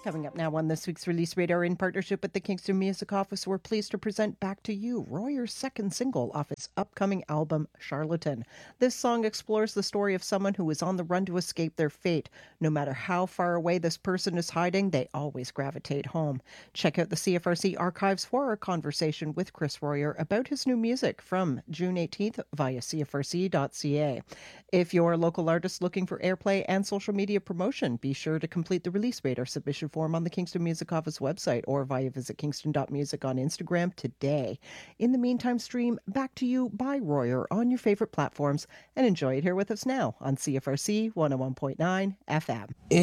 Coming up now on this week's Release Radar, in partnership with the Kingston Music Office, we're pleased to present Back to You, Royer's second single off his upcoming album, Charlatan. This song explores the story of someone who is on the run to escape their fate. No matter how far away this person is hiding, they always gravitate home. Check out the CFRC archives for our conversation with Chris Royer about his new music from June 18th via cfrc.ca. If you're a local artist looking for airplay and social media promotion, be sure to complete the Release Radar submission form on the Kingston Music Office website or via visit kingston.music on Instagram today. In the meantime, stream Back to You by Royer on your favorite platforms and enjoy it here with us now on CFRC 101.9 FM.